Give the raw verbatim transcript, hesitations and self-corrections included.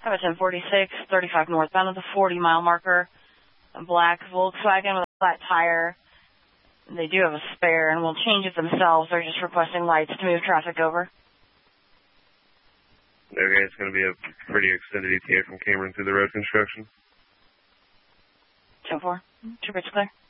I have a ten forty-six, thirty-five northbound with a forty mile marker, a black Volkswagen with a flat tire. They do have a spare and will change it themselves. They're just requesting lights to move traffic over. Okay, it's going to be a pretty extended E T A from Cameron through the road construction. ten four, two bridge clear.